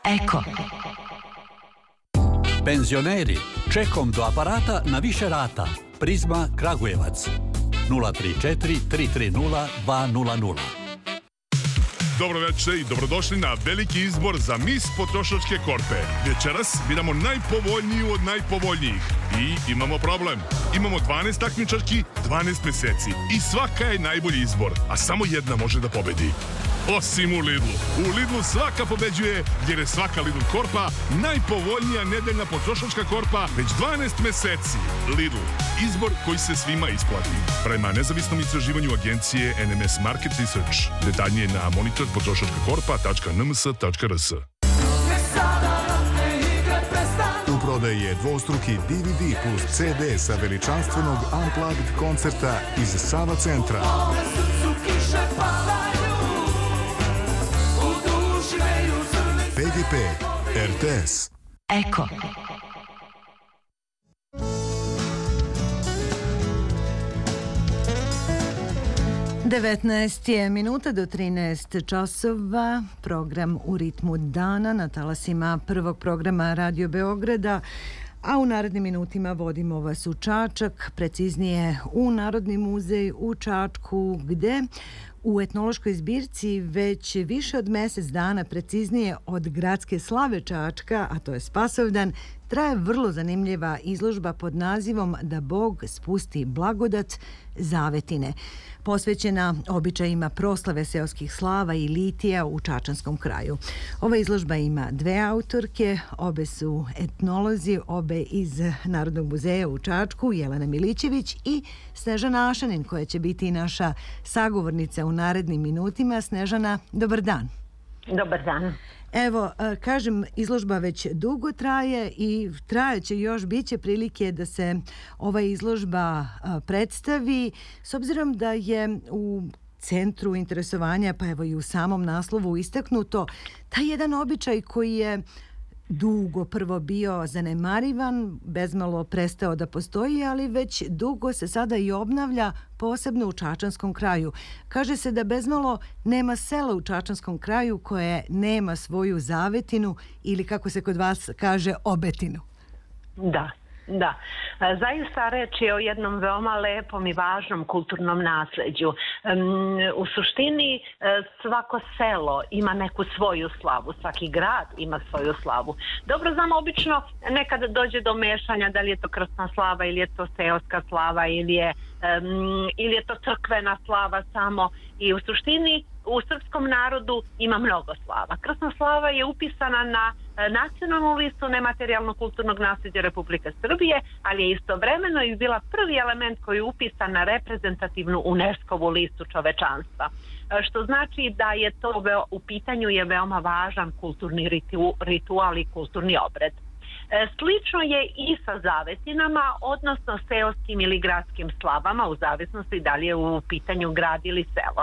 Eko. Penzioneri, čekom do aparata na više rata. Prizma Kragujevac 034 330 200. Dobro večer i dobrodošli na veliki izbor za Mis potrošačke korpe. Večeras biramo najpovoljniju od najpovoljnijih. I imamo problem. Imamo 12 takmičarki, 12 meseci. I svaka je najbolji izbor, a samo jedna može da pobedi. Osim u Lidlu. U Lidlu svaka pobeđuje, jer je svaka Lidl korpa najpovoljnija nedeljna potrošačka korpa već 12 meseci. Lidl. Izbor koji se svima isplati. Prema nezavisnom istraživanju agencije NMS Market Research. Detaljnije na monitorpotrošačkakorpa.nms.rs. U prodaji je dvostruki DVD plus CD sa veličanstvenog Unplugged koncerta iz Sava centra. PGP, RTS. Eko. Devetnaest je minuta do 13 časova. Program U ritmu dana na talasima prvog programa Radio Beograda, a u narednim minutima vodimo vas u Čačak, preciznije u Narodni muzej u Čačku, gde u etnološkoj zbirci već više od mjesec dana, preciznije od gradske slave Čačka, a to je Spasovdan, traje vrlo zanimljiva izložba pod nazivom Da Bog spusti blagodat zavetine, posvećena običajima proslave seoskih slava i litija u čačanskom kraju. Ova izložba ima dve autorke, obe su etnolozi, obe iz Narodnog muzeja u Čačku, Jelena Milićević i Snežana Ašanin, koja će biti naša sagovornica u narednim minutima. Snežana, dobar dan. Dobar dan. Evo, kažem, izložba već dugo traje i trajeće još, bit će prilike da se ova izložba predstavi, s obzirom da je u centru interesovanja, pa evo i u samom naslovu istaknuto, taj jedan običaj koji je dugo prvo bio zanemarivan, bezmalo prestao da postoji, ali već dugo se sada i obnavlja, posebno u čačanskom kraju. Kaže se da bezmalo nema sela u čačanskom kraju koje nema svoju zavetinu ili, kako se kod vas kaže, obetinu. Da. Da, zaista reč je o jednom veoma lepom i važnom kulturnom nasleđu. U suštini svako selo ima neku svoju slavu, svaki grad ima svoju slavu. Dobro znamo, obično nekada dođe do mešanja, da li je to krsna slava ili je to seoska slava ili je to crkvena slava samo, i u suštini u srpskom narodu ima mnogo slava. Krsna slava je upisana na nacionalnu listu nematerijalnog kulturnog nasljeđa Republike Srbije, ali je istovremeno i bila prvi element koji je upisan na reprezentativnu UNESCO-vu listu čovečanstva. Što znači da je to u pitanju je veoma važan kulturni ritual i kulturni obred. Slično je i sa zavetinama, odnosno seoskim ili gradskim slavama, u zavisnosti da li je u pitanju grad ili selo.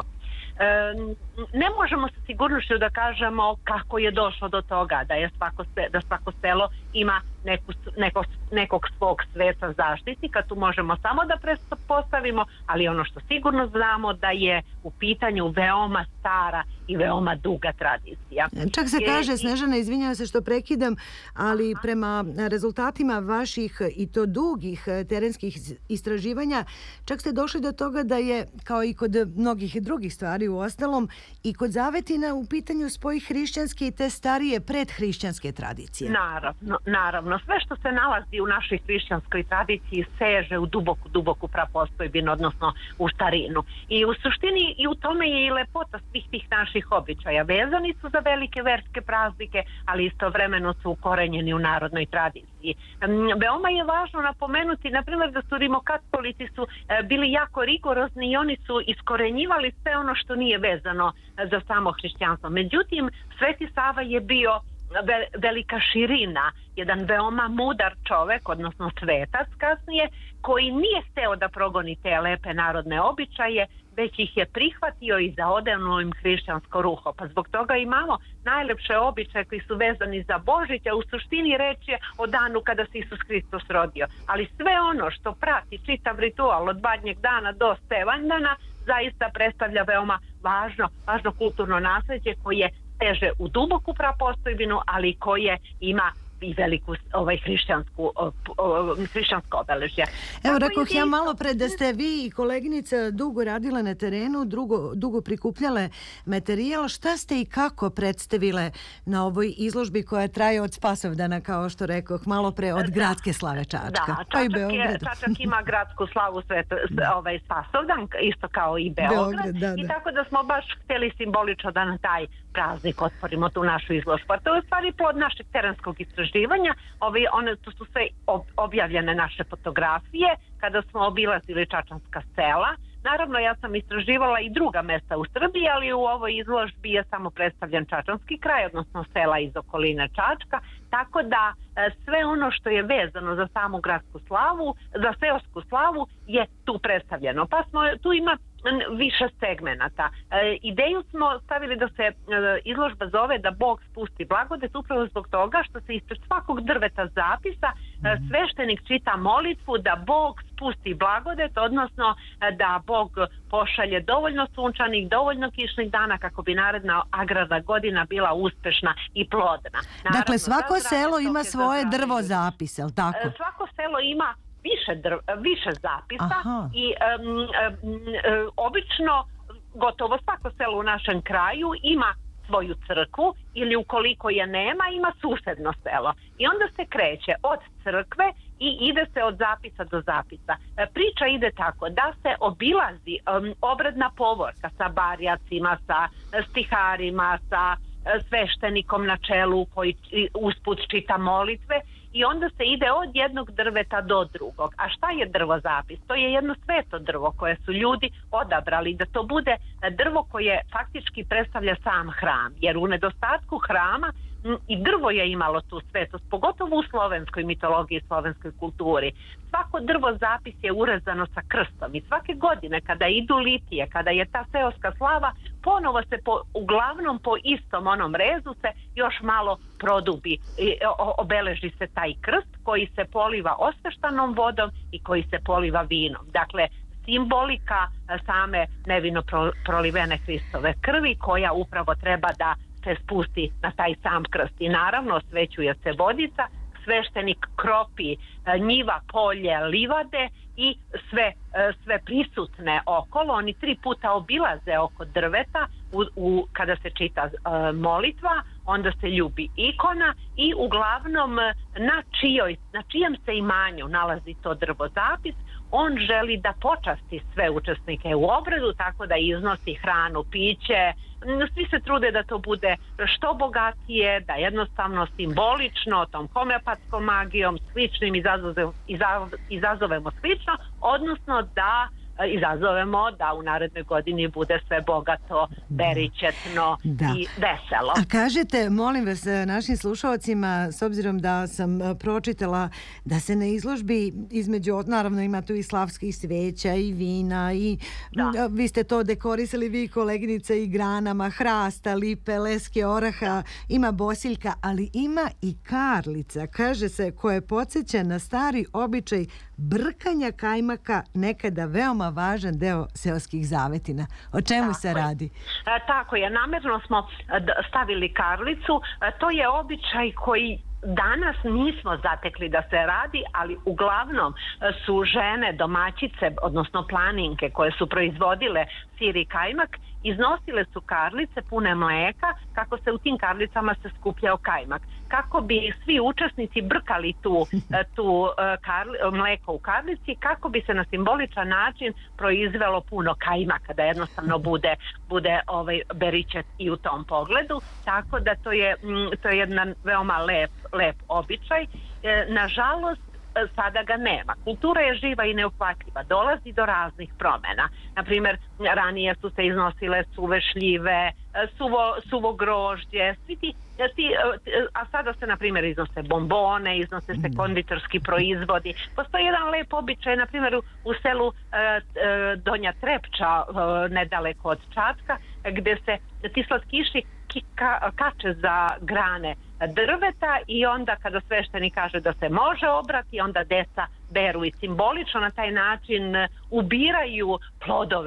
Ne možemo sa sigurnošću da kažemo kako je došlo do toga da svako selo ima nekog svog sveta zaštitnika. Tu možemo samo da postavimo, ali ono što sigurno znamo da je u pitanju veoma stara i veoma duga tradicija. Čak se kaže, Snežana, izvinjavam se što prekidam, ali prema rezultatima vaših i to dugih terenskih istraživanja, čak ste došli do toga da je, kao i kod mnogih drugih stvari u ostalom, i kod zavetina u pitanju spoj hrišćanske i te starije predhrišćanske tradicije. Naravno. Sve što se nalazi u našoj hrišćanskoj tradiciji seže u duboku prapostojbinu, odnosno u starinu. I u suštini i u tome je i lepota svih tih naših običaja. Vezani su za velike verske praznike, ali istovremeno su ukorenjeni u narodnoj tradiciji. Veoma je važno napomenuti, na primjer, da su rimokatolici su bili jako rigorozni i oni su iskorenjivali sve ono što nije vezano za samo hrišćanstvo. Međutim, Sveti Sava je bio velika širina, jedan veoma mudar čovek, odnosno svetac kasnije, koji nije hteo da progoni te lepe narodne običaje, već ih je prihvatio i zaodevno im hrišćansko ruho. Pa zbog toga imamo najlepše običaje koji su vezani za Božić, a u suštini reč je o danu kada se Isus Hristos rodio. Ali sve ono što prati čitav ritual od Badnjeg dana do Stevanjdana zaista predstavlja veoma važno kulturno nasleđe koje seže u duboku prapostojbinu, ali koje ima i veliku hrišćansko obeležje. Evo, rekoh ja malo pre da ste vi i koleginica dugo radile na terenu, dugo prikupljale materijal. Šta ste i kako predstavile na ovoj izložbi koja traje od Spasovdana, kao što rekoh malo pre, od gradske slave Čačka? Da, Čačak ima gradsku slavu Spasovdan, isto kao i Beograd. I tako da smo baš htjeli simbolično da na taj praznik otvorimo tu našu izložbu. To je u stvari plod našeg terenskog istraživanja. To su sve objavljene naše fotografije kada smo obilazili čačanska sela. Naravno, ja sam istraživala i druga mesta u Srbiji, ali u ovoj izložbi je samo predstavljen čačanski kraj, odnosno sela iz okoline Čačka, tako da sve ono što je vezano za samu gradsku slavu, za seosku slavu je tu predstavljeno. Pa tu ima više segmenata. Ideju smo stavili da se izložba zove Da Bog spusti blagodet, upravo zbog toga što se ispred svakog drveta zapisa sveštenik čita molitvu da Bog spusti blagodet, odnosno da Bog pošalje dovoljno sunčanih, dovoljno kišnih dana kako bi naredna agrarna godina bila uspešna i plodna. Naravno, dakle, svako selo ima svoje drvo zapis, je li tako? Svako selo ima više zapisa. I obično gotovo svako selo u našem kraju ima svoju crkvu ili ukoliko je nema, ima susedno selo. I onda se kreće od crkve i ide se od zapisa do zapisa. Priča ide tako da se obilazi obredna povorka sa barjacima, sa stiharima, sa sveštenikom na čelu koji usput čita molitve i onda se ide od jednog drveta do drugog. A šta je drvozapis? To je jedno sveto drvo koje su ljudi odabrali da to bude drvo koje faktički predstavlja sam hram, jer u nedostatku hrama i drvo je imalo tu svetost, pogotovo u slovenskoj mitologiji i slovenskoj kulturi. Svako drvozapis je urezano sa krstom i svake godine kada idu litije, kada je ta seoska slava, ponovo se uglavnom po istom onom rezu se još malo produbi, obeleži se taj krst koji se poliva osveštanom vodom i koji se poliva vinom. Dakle, simbolika same nevino prolivene Hristove krvi koja upravo treba da se spusti na taj sam krst. I naravno osvećuje se vodica, sveštenik kropi njiva, polje, livade i sve prisutne okolo. Oni 3 puta obilaze oko drveta kada se čita molitva, onda se ljubi ikona i uglavnom na čijem se imanju nalazi to drvozapis, on želi da počasti sve učesnike u obredu, tako da iznosi hranu, piće. Svi se trude da to bude što bogatije, da jednostavno simbolično tom homeopatskom magijom sličnim izazovemo slično, odnosno da izazovemo da u narednoj godini bude sve bogato, beričetno i veselo. A kažete, molim vas, našim slušalcima, s obzirom da sam pročitala da se na izložbi naravno ima tu i slavskih sveća i vina i vi ste to dekorisali, vi koleginica, i granama hrasta, lipe, leske, oraha, ima bosiljka, ali ima i karlica, kaže se, koje podsjeća na stari običaj brkanja kajmaka, nekada veoma važan deo seoskih zavetina. O čemu se radi? Tako je, namjerno smo stavili karlicu. To je običaj koji danas nismo zatekli da se radi, ali uglavnom su žene, domaćice, odnosno planinke koje su proizvodile sir i kajmak, iznosile su karlice pune mleka, kako se u tim karlicama se skupljao kajmak. Kako bi svi učesnici brkali tu mleko u karlici, kako bi se na simboličan način proizvelo puno kajmaka, da jednostavno bude beričet i u tom pogledu. Tako da to je jedan veoma lep običaj. Nažalost, sada ga nema. Kultura je živa i neuhvatljiva. Dolazi do raznih promjena. Naprimjer, ranije su se iznosile suve šljive, suvo grožđe, a sada se, na primjer, iznose bombone, iznose se konditorski proizvodi. Postoji jedan lep običaj, na primjer, u selu Donja Trepča, nedaleko od Čačka, gdje se ti slatkiši kače za grane drveta i onda kada sveštenik kaže da se može obrati, onda deca beru i simbolično na taj način ubiraju plodove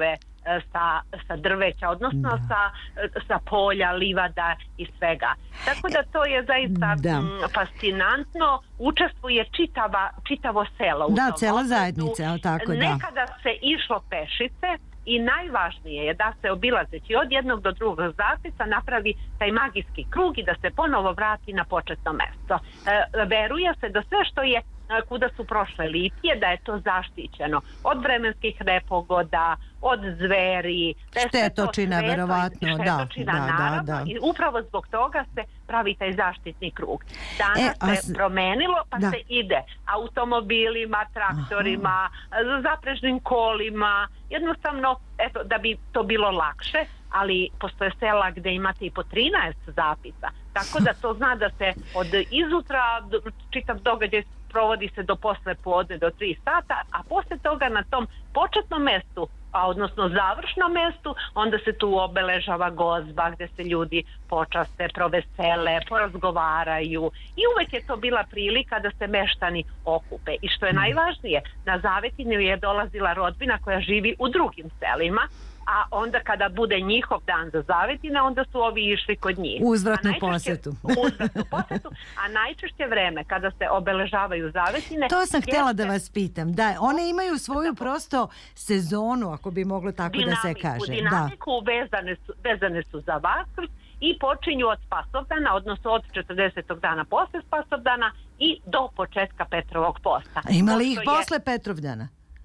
sa drveća, odnosno sa polja, livada i svega. Tako da to je zaista fascinantno. Učestvuje čitavo selo u tom cela zajednica, tako da. Nekada se išlo pešice i najvažnije je da se obilazeći od jednog do drugog zapisa napravi taj magijski krug i da se ponovo vrati na početno mesto. Veruje se da sve što je kuda su prošle litije, da je to zaštićeno od vremenskih nepogoda, od zveri, štetočina, verovatno, da. I upravo zbog toga se pravi taj zaštitni krug. Danas se promenilo, pa se ide automobilima, traktorima, zaprežnim kolima, jednostavno, eto, da bi to bilo lakše, ali postoje sela gde imate i po 13 zapisa, tako da to zna da se od izutra čitav događaj provodi se do posle podne, do 3 sata, a posle toga na tom početnom mestu, odnosno završnom mestu, onda se tu obeležava gozba gde se ljudi počaste, provesele, porazgovaraju i uvek je to bila prilika da se meštani okupe. I što je najvažnije, na Zavetinu je dolazila rodbina koja živi u drugim selima, a onda kada bude njihov dan za Zavetine, onda su ovi išli kod njih. Uzvratnu posetu. A najčešće vreme kada se obeležavaju Zavetine... To sam htjela da vas pitam. Da, one imaju svoju prosto sezonu, ako bi moglo tako da se kaže. Dinamiku vezane su za Vaskrs i počinju od Spasovdana, odnosno od 40. dana posle Spasovdana i do početka Petrovog posta. Ima li ih posle Petrovdana?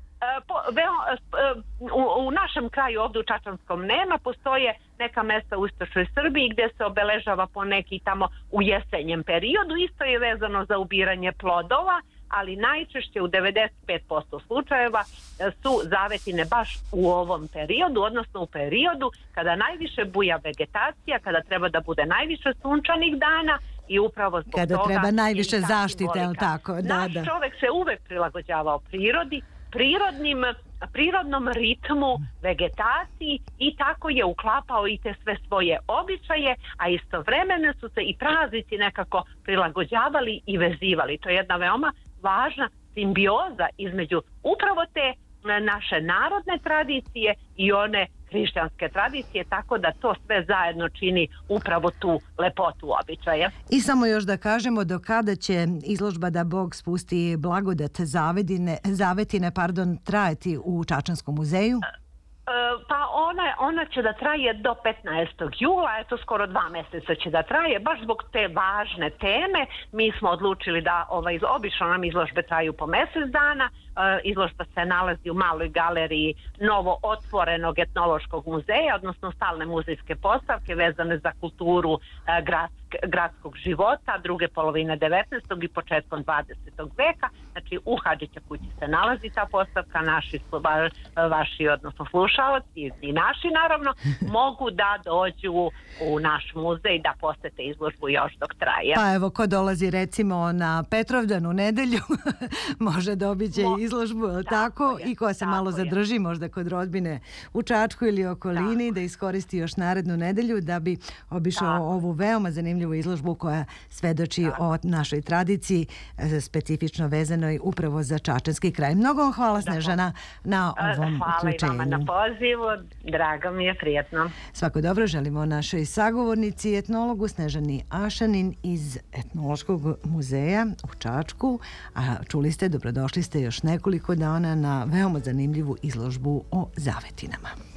U našem kraju ovdje u Čačanskom nema, postoje neka mesta u istočnoj Srbiji gdje se obeležava po neki tamo u jesenjem periodu, isto je vezano za ubiranje plodova, ali najčešće u 95% slučajeva su Zavetine baš u ovom periodu, odnosno u periodu kada najviše buja vegetacija, kada treba da bude najviše sunčanih dana i upravo zbog kada toga treba najviše zaštite, tako? Naš čovek se uvek prilagođavao prirodi, prirodnom ritmu, vegetaciji i tako je uklapao i te sve svoje običaje, a istovremeno su se i praznici nekako prilagođavali i vezivali. To je jedna veoma važna simbioza između upravo te naše narodne tradicije i one hrišćanske tradicije, tako da to sve zajedno čini upravo tu lepotu običaja. I samo još da kažemo do kada će izložba Da Bog spusti blagodat Zavetine trajati u Čačanskom muzeju? Pa ona će da traje do 15. jula, eto skoro 2 mjeseca će da traje, baš zbog te važne teme. Mi smo odlučili da obično nam izložbe traju po mjesec dana. Izložba se nalazi u maloj galeriji novo otvorenog etnološkog muzeja, odnosno stalne muzejske postavke vezane za kulturu gradskog života druge polovine 19. i početkom 20. veka. Znači u Hadžića kući se nalazi ta postavka, vaši odnosno slušalci i naši naravno mogu da dođu u naš muzej da posete izložbu još dok traje. Pa evo, ko dolazi recimo na Petrovdan u nedelju može da obiđe izložbu, tako? I ko se malo zadrži možda kod rodbine u Čačku ili okolini, da iskoristi još narednu nedelju da bi obišao ovu veoma zanimljivu izložbu koja svedoči o našoj tradiciji, specifično vezanoj upravo za čačanski kraj. Mnogo vam hvala, Snežana, na ovom uključenju. Hvala i vama na pozivu, drago mi je, prijetno. Svako dobro želimo našoj sagovornici, etnologu Snežani Ašanin iz Etnološkog muzeja u Čačku. A čuli ste, dobrodošli ste još nekoliko dana na veoma zanimljivu izložbu o Zavetinama.